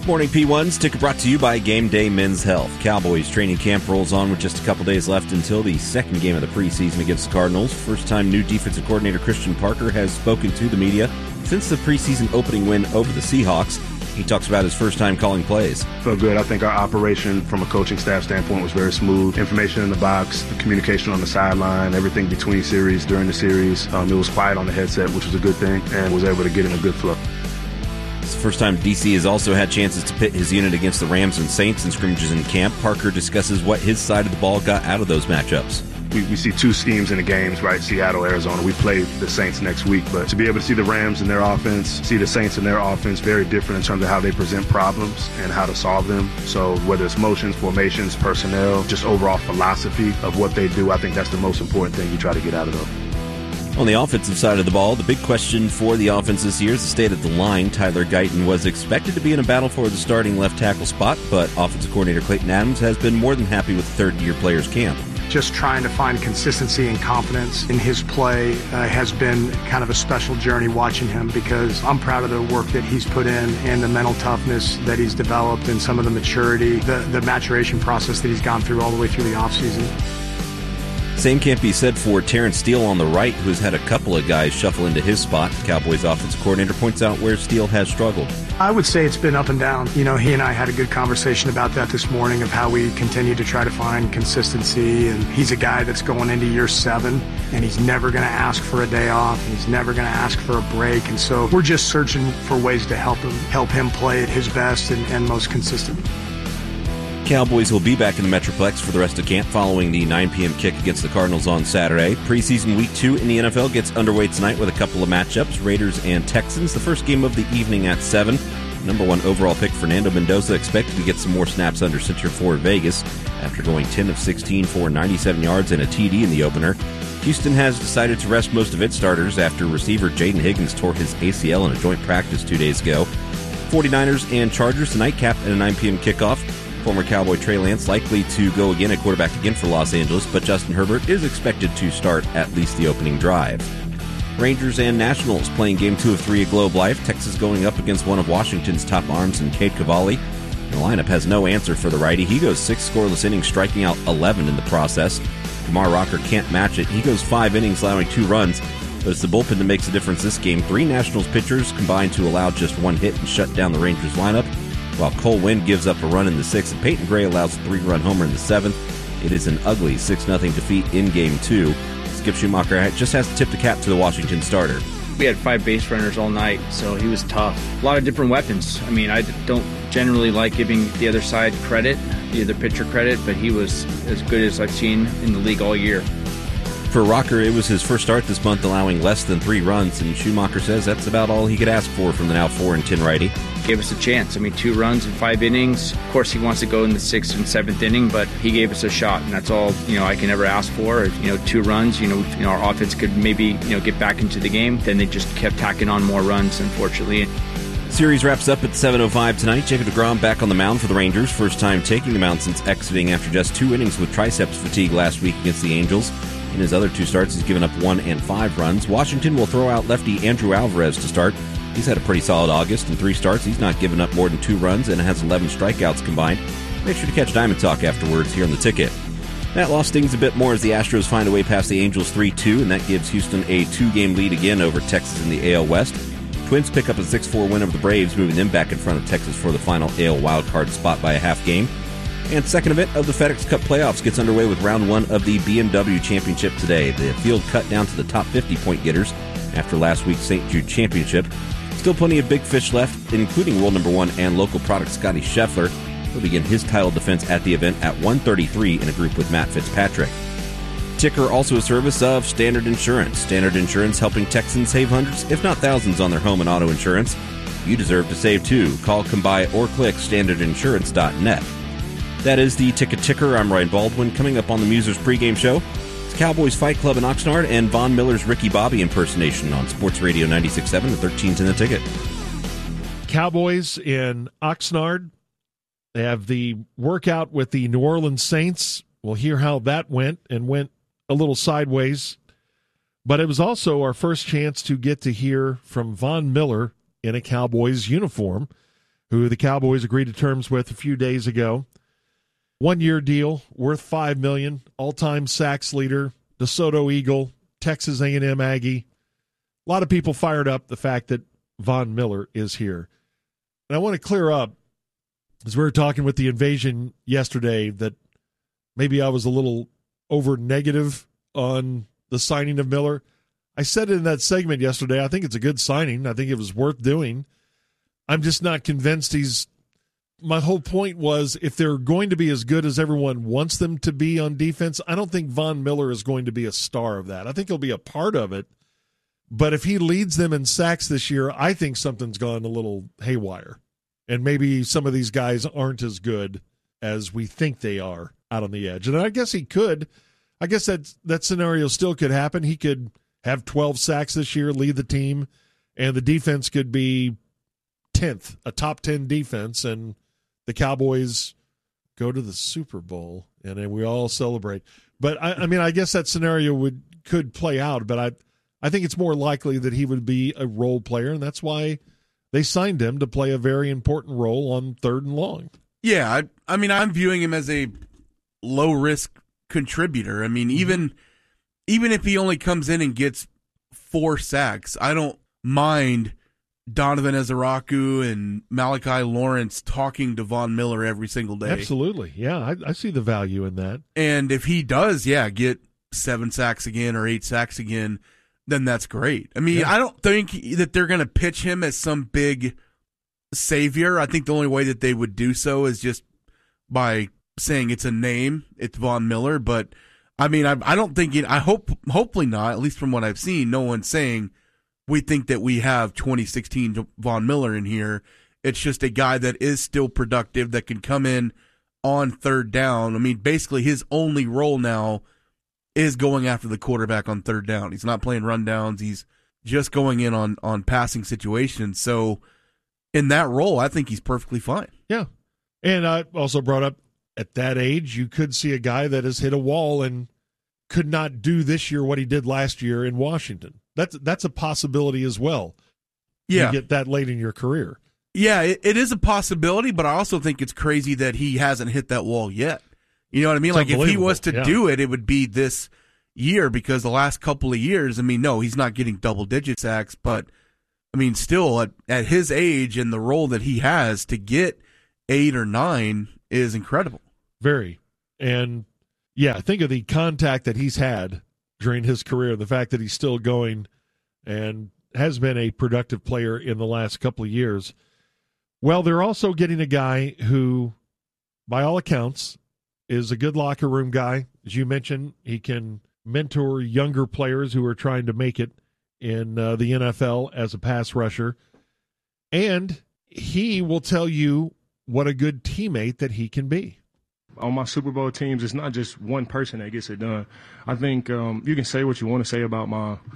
Morning P1's ticker brought to you by Game Day Men's Health. Cowboys training camp rolls on with just a couple days left until the second game of the preseason against the Cardinals. First time new defensive coordinator Christian Parker has spoken to the media since the preseason opening win over the Seahawks. He talks about his first time calling plays. Felt good. I think our operation from a coaching staff standpoint was very smooth. Information in the box, the communication on the sideline, everything between series, during the series. It was quiet on the headset, which was a good thing, and was able to get in a good flow. It's the first time DC has also had chances to pit his unit against the Rams and Saints in scrimmages in camp. Parker discusses what his side of the ball got out of those matchups. We see two schemes in the games, right? Seattle, Arizona. We play the Saints next week, but to be able to see the Rams and their offense, see the Saints and their offense, very different in terms of how they present problems and how to solve them. So whether it's motions, formations, personnel, just overall philosophy of what they do, I think that's the most important thing you try to get out of them. On the offensive side of the ball, the big question for the offense this year is the state of the line. Tyler Guyton was expected to be in a battle for the starting left tackle spot, but offensive coordinator Clayton Adams has been more than happy with the third-year players camp. Just trying to find consistency and confidence in his play has been kind of a special journey watching him, because I'm proud of the work that he's put in and the mental toughness that he's developed and some of the maturity, the maturation process that he's gone through all the way through the offseason. Same can't be said for Terrence Steele on the right, who's had a couple of guys shuffle into his spot. The Cowboys offensive coordinator points out where Steele has struggled. I would say it's been up and down. You know, he and I had a good conversation about that this morning, of how we continue to try to find consistency. And he's a guy that's going into year 7, and he's never going to ask for a day off, and he's never going to ask for a break. And so we're just searching for ways to help him play at his best and most consistent. Cowboys will be back in the Metroplex for the rest of camp following the 9 p.m. kick against the Cardinals on Saturday. Preseason Week 2 in the NFL gets underway tonight with a couple of matchups, Raiders and Texans. The first game of the evening at 7. Number 1 overall pick Fernando Mendoza expected to get some more snaps under center for Vegas after going 10 of 16 for 97 yards and a TD in the opener. Houston has decided to rest most of its starters after receiver Jaden Higgins tore his ACL in a joint practice 2 days ago. 49ers and Chargers tonight, capped at a 9 p.m. kickoff. Former Cowboy Trey Lance likely to go again at quarterback again for Los Angeles, but Justin Herbert is expected to start at least the opening drive. Rangers and Nationals playing Game 2 of 3 at Globe Life. Texas going up against one of Washington's top arms in Cade Cavalli. The lineup has no answer for the righty. He goes 6 scoreless innings, striking out 11 in the process. Kumar Rocker can't match it. He goes 5 innings, allowing 2 runs. But it's the bullpen that makes a difference this game. 3 Nationals pitchers combined to allow just 1 hit and shut down the Rangers lineup, while Cole Winn gives up a run in the 6th and Peyton Gray allows a 3-run homer in the 7th. It is an ugly 6-0 defeat in Game 2. Skip Schumacher just has to tip the cap to the Washington starter. We had 5 base runners all night, so he was tough. A lot of different weapons. I mean, I don't generally like giving the other side credit, the other pitcher credit, but he was as good as I've seen in the league all year. For Rocker, it was his first start this month, allowing less than 3 runs, and Schumacher says that's about all he could ask for from the now 4-10 righty. Gave us a chance. I mean, 2 runs in 5 innings. Of course, he wants to go in the 6th and 7th inning, but he gave us a shot, and that's all I can ever ask for. 2 runs. Our offense could maybe get back into the game. Then they just kept tacking on more runs, unfortunately. Series wraps up at 7:05 tonight. Jacob deGrom back on the mound for the Rangers, first time taking the mound since exiting after just 2 innings with triceps fatigue last week against the Angels. In his other 2 starts, he's given up 1 and 5 runs. Washington will throw out lefty Andrew Alvarez to start. He's had a pretty solid August. In 3 starts, he's not given up more than 2 runs and has 11 strikeouts combined. Make sure to catch Diamond Talk afterwards here on the ticket. That loss stings a bit more as the Astros find a way past the Angels 3-2, and that gives Houston a 2-game lead again over Texas in the AL West. Twins pick up a 6-4 win over the Braves, moving them back in front of Texas for the final AL wildcard spot by a half game. And second event of the FedEx Cup playoffs gets underway with round 1 of the BMW Championship today. The field cut down to the top 50 point getters after last week's St. Jude Championship. Still plenty of big fish left, including world number 1 and local product Scotty Scheffler. He'll begin his title defense at the event at 1:33 in a group with Matt Fitzpatrick. Ticker also a service of Standard Insurance. Standard Insurance helping Texans save hundreds, if not thousands, on their home and auto insurance. You deserve to save too. Call, come by, or click standardinsurance.net. That is the Ticker. I'm Ryan Baldwin. Coming up on the Musers pregame show, it's Cowboys Fight Club in Oxnard and Von Miller's Ricky Bobby impersonation on Sports Radio 96.7 at 13's in the ticket. Cowboys in Oxnard. They have the workout with the New Orleans Saints. We'll hear how that went, and went a little sideways. But it was also our first chance to get to hear from Von Miller in a Cowboys uniform who the Cowboys agreed to terms with a few days ago. 1-year deal worth $5 million, all-time sacks leader, DeSoto Eagle, Texas A&M Aggie. A lot of people fired up the fact that Von Miller is here. And I want to clear up, as we were talking with the Invasion yesterday, that maybe I was a little over negative on the signing of Miller. I said it in that segment yesterday. I think it's a good signing. I think it was worth doing. I'm just not convinced he's – my whole point was if they're going to be as good as everyone wants them to be on defense, I don't think Von Miller is going to be a star of that. I think he'll be a part of it. But if he leads them in sacks this year, I think something's gone a little haywire. And maybe some of these guys aren't as good as we think they are out on the edge. And I guess he could. I guess that scenario still could happen. He could have 12 sacks this year, lead the team, and the defense could be 10th, a top 10 defense, and the Cowboys go to the Super Bowl, and then we all celebrate. But, I mean, I guess that scenario could play out, but I think it's more likely that he would be a role player, and that's why they signed him to play a very important role on 3rd and long. Yeah, I mean, I'm viewing him as a low-risk contributor. I mean, even if he only comes in and gets 4 sacks, I don't mind Donovan Ezeraku and Malachi Lawrence talking to Von Miller every single day. Absolutely. Yeah, I see the value in that. And if he does, get 7 sacks again or 8 sacks again, then that's great. I mean, I don't think that they're going to pitch him as some big savior. I think the only way that they would do so is just by saying it's a name, it's Von Miller. But I mean, I don't think hopefully not, at least from what I've seen, no one's saying we think that we have 2016 Von Miller in here. It's just a guy that is still productive, that can come in on 3rd down. I mean, basically his only role now is going after the quarterback on 3rd down. He's not playing rundowns. He's just going in on passing situations. So in that role, I think he's perfectly fine. Yeah. And I also brought up, at that age, you could see a guy that has hit a wall and could not do this year what he did last year in Washington. That's a possibility as well. Yeah. You get that late in your career. Yeah, it is a possibility, but I also think it's crazy that he hasn't hit that wall yet. You know what I mean? It's like, if he was to do it, it would be this year, because the last couple of years, I mean, no, he's not getting double-digit sacks, but, I mean, still, at his age and the role that he has, to get 8 or 9 is incredible. Very. And, yeah, think of the contact that he's had during his career, the fact that he's still going and has been a productive player in the last couple of years. Well, they're also getting a guy who, by all accounts, is a good locker room guy. As you mentioned, he can mentor younger players who are trying to make it in the NFL as a pass rusher. And he will tell you what a good teammate that he can be. On my Super Bowl teams, it's not just one person that gets it done. I think you can say what you want to say about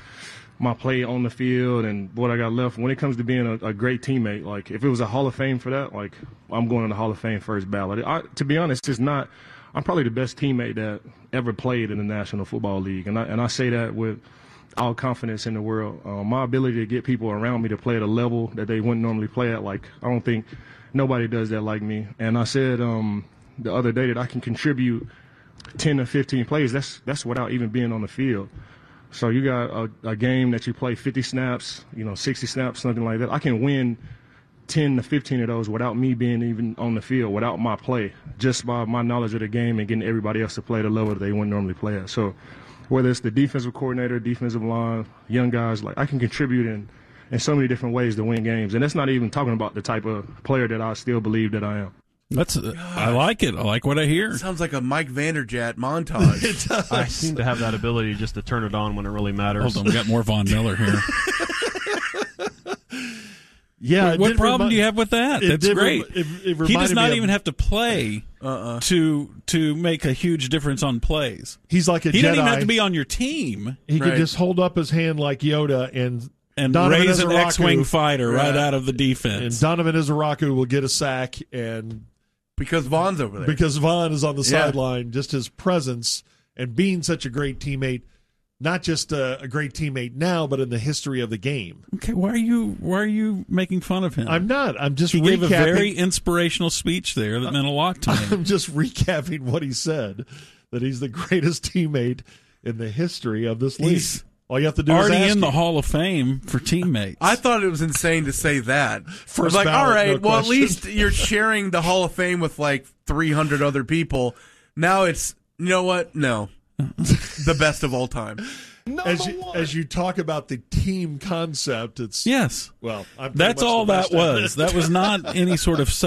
my play on the field and what I got left. When it comes to being a great teammate, like, if it was a Hall of Fame for that, like, I'm going on the Hall of Fame first ballot. To be honest, it's not. I'm probably the best teammate that ever played in the National Football League, and I say that with all confidence in the world. My ability to get people around me to play at a level that they wouldn't normally play at, like, I don't think nobody does that like me. And I said the other day that I can contribute 10 to 15 plays. That's without even being on the field. So you got a game that you play 50 snaps, 60 snaps, something like that. I can win 10 to 15 of those without me being even on the field, without my play, just by my knowledge of the game and getting everybody else to play at the level that they wouldn't normally play at. So whether it's the defensive coordinator, defensive line, young guys, like, I can contribute in so many different ways to win games. And that's not even talking about the type of player that I still believe that I am. I like it. I like what I hear. It sounds like a Mike Vanderjagt montage. It does. I seem to have that ability just to turn it on when it really matters. Hold on, we got more Von Miller here. Yeah. What problem do you have with that? That's great. He does not even have to play to make a huge difference on plays. He's like a Jedi. He doesn't even have to be on your team. He could just hold up his hand like Yoda and raise an X-Wing fighter right out of the defense. And Donovan Ezeraku will get a sack, and because Von's over there. Because Von is on the sideline, just his presence and being such a great teammate not just a great teammate now, but in the history of the game. Okay, why are you making fun of him? I'm not. I'm just he recapping. Gave a very inspirational speech there that meant a lot to him. I'm just recapping what he said, that he's the greatest teammate in the history of this league. All you have to do is already ask in the him. Hall of Fame for teammates. I thought it was insane to say that. First like, ballot, all right, no well, question. at least you're sharing the Hall of Fame with like 300 other people. Now it's, you know what? No. The best of all time. As you talk about the team concept, it's yes. Well, that's all that was. That was not any sort of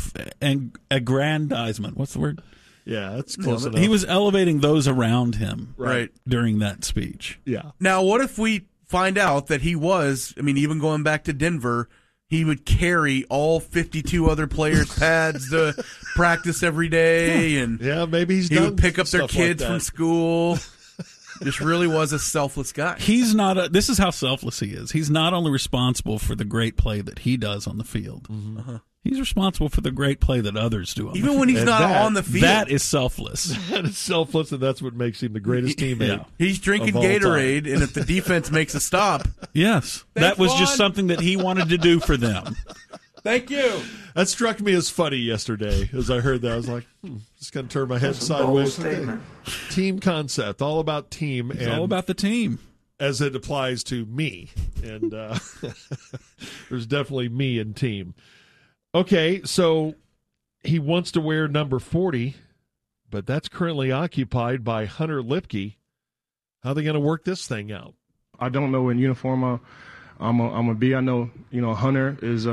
self-aggrandizement. What's the word? Yeah, that's close enough. He was elevating those around him right during that speech. Yeah. Now, what if we find out that he was, I mean, even going back to Denver, he would carry all 52 other players' pads to practice every day, and maybe he would pick up their kids from school. Just really was a selfless guy. He's not. This is how selfless he is. He's not only responsible for the great play that he does on the field. Mm-hmm. Uh-huh. He's responsible for the great play that others do on the field. Even when he's not on the field. That is selfless. That is selfless, and that's what makes him the greatest teammate. He's drinking Gatorade, and if the defense makes a stop. Yes. That was just something that he wanted to do for them. Thank you. That struck me as funny yesterday as I heard that. I was like, just going to turn my head sideways. Team concept, all about team. It's all about the team. As it applies to me. And there's definitely me and team. Okay, so he wants to wear number 40, but that's currently occupied by Hunter Lipke. How are they going to work this thing out? I don't know in uniform I'm gonna be. I know, Hunter is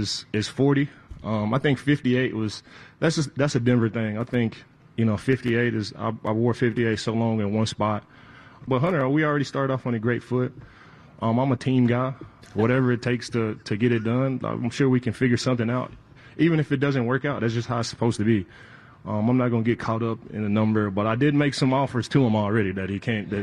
40. I think 58 that's a Denver thing. I think 58 is I wore 58 so long in one spot. But Hunter, we already started off on a great foot. I'm a team guy. Whatever it takes to get it done, I'm sure we can figure something out. Even if it doesn't work out, that's just how it's supposed to be. I'm not going to get caught up in a number, but I did make some offers to him already that he can't.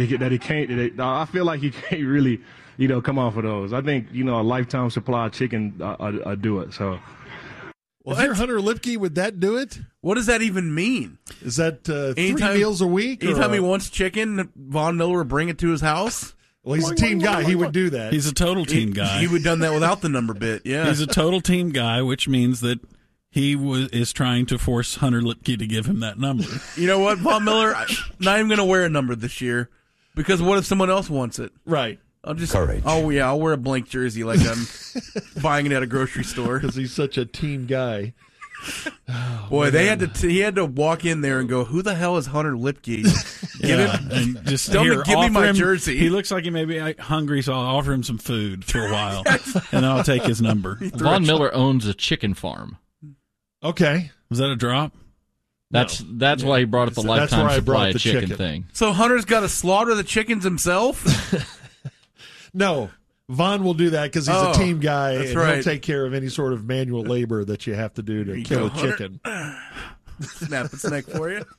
I feel like he can't really, come off of those. I think a lifetime supply of chicken do it. So, if you're Hunter Lipke, would that do it? What does that even mean? Is that 3 meals a week? Anytime he wants chicken, Von Miller will bring it to his house. Well, he's a team guy. He would do that. He's a total team guy. He would have done that without the number bit. Yeah, he's a total team guy, which means that he is trying to force Hunter Lipke to give him that number. You know what, Von Miller? I'm not even going to wear a number this year because what if someone else wants it? Right. I'll just. Courage. Oh yeah, I'll wear a blank jersey like I'm buying it at a grocery store because he's such a team guy. Oh, boy, man. He had to walk in there and go, "Who the hell is Hunter Lipke?" And just give me my jersey. He looks like he may be hungry, so I'll offer him some food for a while, and then I'll take his number. Von Miller owns a chicken farm. Okay, was that a drop? That's why he brought up the lifetime supply of chicken thing. So Hunter's got to slaughter the chickens himself. No. Vaughn will do that because he's a team guy, and he'll take care of any sort of manual labor that you have to do to kill a chicken. Snap its neck for you.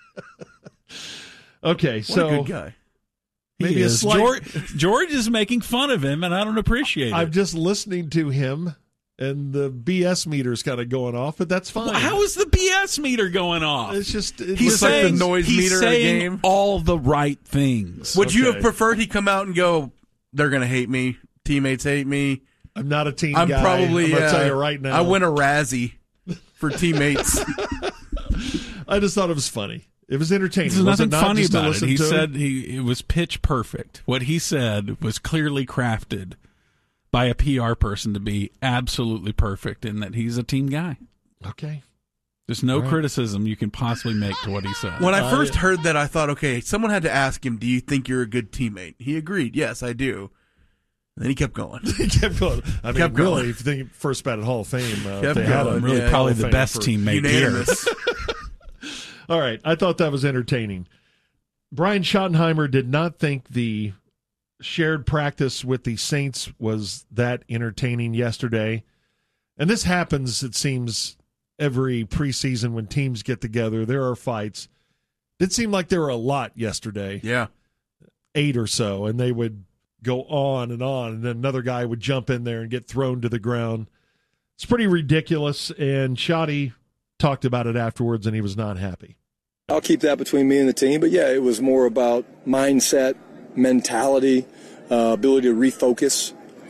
Okay, what a good guy. Maybe a slight... George is making fun of him, and I don't appreciate it. I'm just listening to him, and the BS meter's kind of going off, but that's fine. How is the BS meter going off? It's just he's saying, like the noise meter saying in a game. All the right things. Would you have preferred he come out and go, they're going to hate me, teammates hate me? I'm not a team guy. I'm going to tell you right now. I win a Razzie for teammates. I just thought it was funny. It was entertaining. There's nothing funny about it. He said it was pitch perfect. What he said was clearly crafted by a PR person to be absolutely perfect in that he's a team guy. Okay. There's no criticism you can possibly make to what he said. When I first heard that, I thought, okay, someone had to ask him, do you think you're a good teammate? He agreed, yes, I do. And then he kept going. I mean, really, if you think first ballot Hall of Fame, probably the best teammate here. All right, I thought that was entertaining. Brian Schottenheimer did not think the shared practice with the Saints was that entertaining yesterday. And this happens, it seems, every preseason when teams get together. There are fights. It seemed like there were a lot yesterday. Yeah. 8 or so, and they would go on, and then another guy would jump in there and get thrown to the ground. It's pretty ridiculous, and Schotty talked about it afterwards, and he was not happy. I'll keep that between me and the team, but yeah, it was more about mindset mentality, ability to refocus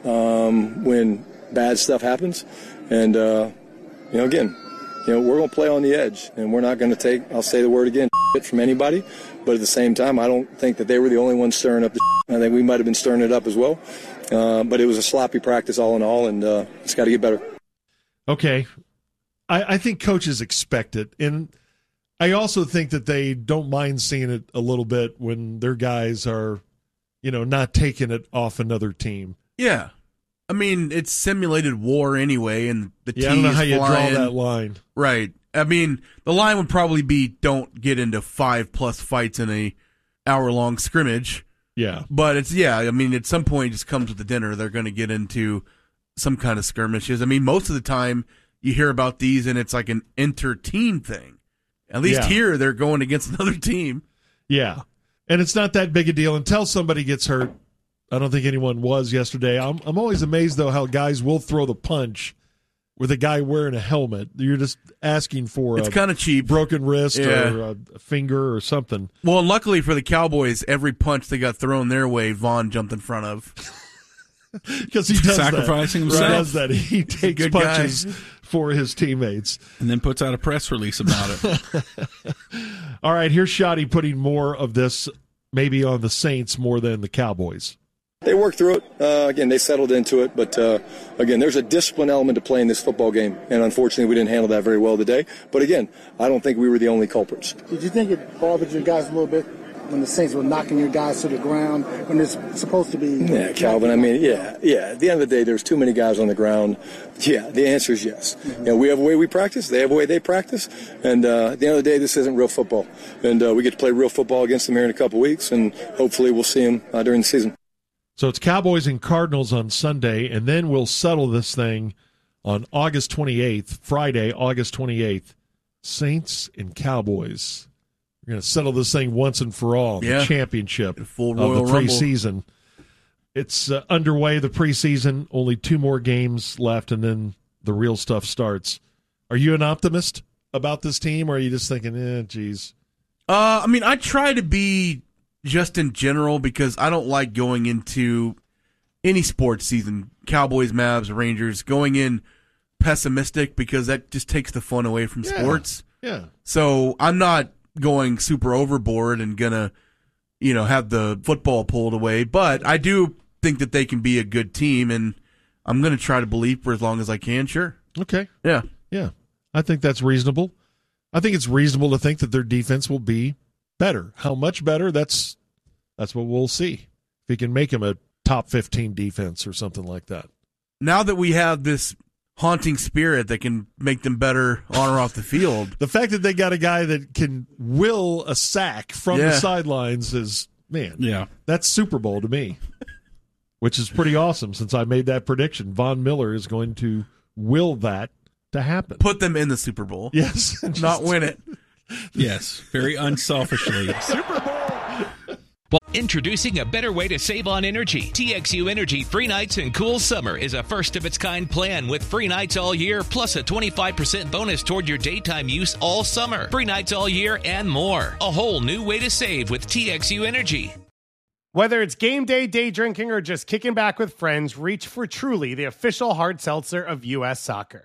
when bad stuff happens. And, again, we're going to play on the edge, and we're not going to take, I'll say the word again, shit from anybody. But at the same time, I don't think that they were the only ones stirring up the shit. I think we might have been stirring it up as well. But it was a sloppy practice all in all, and it's got to get better. Okay. I think coaches expect it. And I also think that they don't mind seeing it a little bit when their guys are, not taking it off another team. Yeah. I mean, it's simulated war anyway, and the T I don't know is how you flying. draw that line. Right. I mean, the line would probably be don't get into 5+ fights in a hour-long scrimmage. Yeah. But at some point it just comes with the dinner. They're going to get into some kind of skirmishes. I mean, most of the time you hear about these and it's like an inter-team thing. At least here they're going against another team. Yeah. And it's not that big a deal until somebody gets hurt. I don't think anyone was yesterday. I'm always amazed, though, how guys will throw the punch with a guy wearing a helmet. You're just asking for it's kind of cheap, broken wrist or a finger or something. Well, luckily for the Cowboys, every punch they got thrown their way, Vaughn jumped in front of. Because he does sacrificing himself. He does that. He takes punches for his teammates. And then puts out a press release about it. All right, here's Shoddy putting more of this maybe on the Saints more than the Cowboys. They worked through it. Again, they settled into it. But, again, there's a discipline element to playing this football game. And, unfortunately, we didn't handle that very well today. But, again, I don't think we were the only culprits. Did you think it bothered your guys a little bit when the Saints were knocking your guys to the ground when it's supposed to be? Yeah, Calvin, I mean, yeah. At the end of the day, there's too many guys on the ground. Yeah, the answer is yes. Mm-hmm. We have a way we practice. They have a way they practice. And at the end of the day, this isn't real football. And we get to play real football against them here in a couple weeks. And hopefully we'll see them during the season. So it's Cowboys and Cardinals on Sunday, and then we'll settle this thing on August 28th, Friday, August 28th. Saints and Cowboys. We're going to settle this thing once and for all. The championship of the preseason. It's underway, the preseason. Only 2 more games left, and then the real stuff starts. Are you an optimist about this team, or are you just thinking, geez? I mean, I try to be just in general because I don't like going into any sports season, Cowboys, Mavs, Rangers, going in pessimistic because that just takes the fun away from sports. Yeah. So I'm not going super overboard and gonna, have the football pulled away. But I do think that they can be a good team, and I'm gonna try to believe for as long as I can. Sure. Okay. Yeah. I think that's reasonable. I think it's reasonable to think that their defense will be better. How much better? That's what we'll see. If he can make him a top 15 defense or something like that. Now that we have this haunting spirit that can make them better on or off the field. The fact that they got a guy that can will a sack from the sidelines is, that's Super Bowl to me, which is pretty awesome since I made that prediction. Von Miller is going to will that to happen. Put them in the Super Bowl. Yes. Not win it. Yes, very unselfishly. Super Bowl. Well, introducing a better way to save on energy. TXU Energy Free Nights and Cool Summer is a first-of-its-kind plan with free nights all year, plus a 25% bonus toward your daytime use all summer. Free nights all year and more. A whole new way to save with TXU Energy. Whether it's game day, day drinking, or just kicking back with friends, reach for Truly, the official hard seltzer of U.S. Soccer.